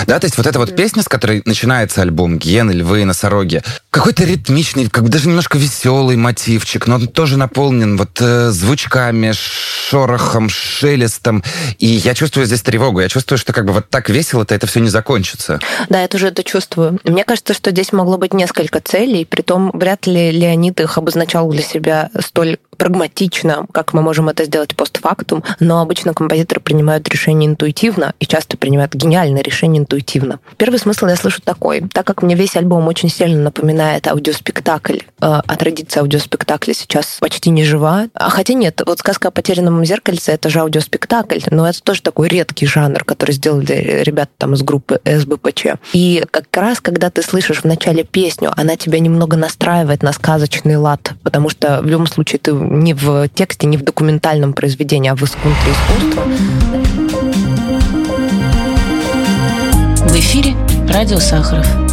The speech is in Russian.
Да, то есть вот эта вот песня, с которой начинается альбом «Гиены, львы, носороги», какой-то ритмичный, как бы даже немножко веселый мотивчик, но он тоже наполнен вот звучками, шорохом, шелестом. И я чувствую здесь тревогу. Я чувствую, что как бы вот так весело-то это все не закончится. Да, я тоже это чувствую. Мне кажется, что здесь могло быть несколько целей, притом вряд ли Леонид их обозначал для себя столь прагматично, как мы можем это сделать постфактум, но обычно композиторы принимают решения интуитивно и часто принимают гениальные решения интуитивно. Первый смысл я слышу такой. Так как мне весь альбом очень сильно напоминает аудиоспектакль, а традиция аудиоспектакля сейчас почти не жива. Хотя нет, вот «Сказка о потерянном зеркальце» — это же аудиоспектакль, но это тоже такой редкий жанр, который сделали ребята там из группы СБПЧ. И как раз, когда ты слышишь в начале песню, она тебя немного настраивает на сказочный лад, потому что в любом случае ты не в тексте, не в документальном произведении, а в искусстве искусства. В эфире радио Сахаров.